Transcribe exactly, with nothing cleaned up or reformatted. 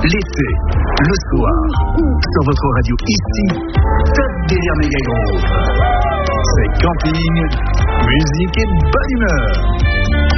l'été, le soir, sur votre radio ici, top délire méga groove. C'est camping, musique et bonne humeur.